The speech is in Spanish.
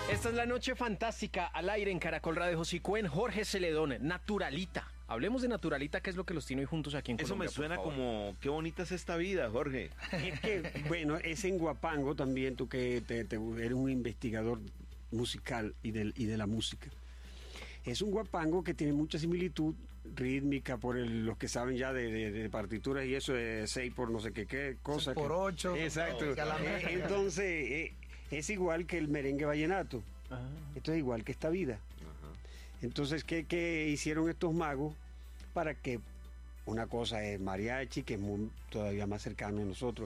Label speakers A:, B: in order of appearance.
A: Esta es la noche fantástica al aire en Caracol Radio Josicuen, Jorge Celedón, Naturalita. Hablemos de Naturalita, que es lo que los tiene hoy juntos aquí en
B: Eso
A: Colombia.
B: me suena como, qué bonita es esta vida, Jorge.
C: Es que, bueno, es en Huapango también, tú que eres un investigador musical y de la música. Es un guapango que tiene mucha similitud rítmica por los que saben ya de partituras y eso de 6 por no sé qué cosa.
D: 6 por 8.
C: Exacto. Entonces, es igual que el merengue vallenato.
A: Ah.
C: Esto es igual que esta vida.
B: Ajá.
C: Entonces, ¿qué hicieron estos magos para que una cosa es mariachi, que es todavía más cercano a nosotros,